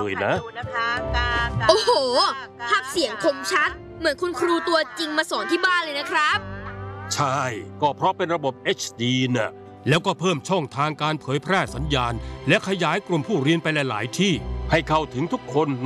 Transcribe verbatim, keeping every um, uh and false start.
เลยนะโอ้โหภาพเสียงคมชัดเหมือนคุณครูตัวจริงมาสอนที่บ้านเลยนะครับใช่ก็เพราะเป็นระบบ เอช ดี น่ะแล้วก็เพิ่มช่องทางการเผยแพร่สัญญาณและขยายกลุ่มผู้เรียนไปหลายๆที่ให้เข้าถึงทุกคน